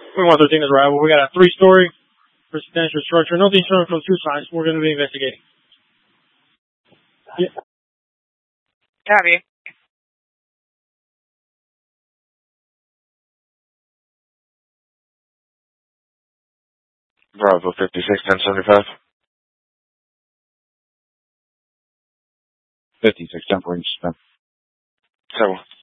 We 113 is arrival. We got a 3-story residential structure. Nothing showing from 2 sides. We're going to be investigating. Yeah. Copy. Bravo 56, 1075. 56, 10 points. 7.